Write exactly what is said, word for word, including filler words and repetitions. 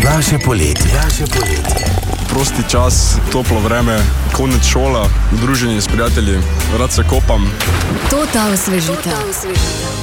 Naše poletje. Naše poletje. Prosti čas, toplo vreme, konec šola, druženje s prijatelji, rad se kopam. To ta osvežitev.